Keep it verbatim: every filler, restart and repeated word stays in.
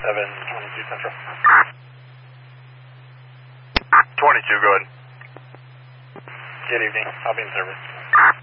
seven twenty-two Central. twenty-two, go ahead. Good evening. I'll be in service.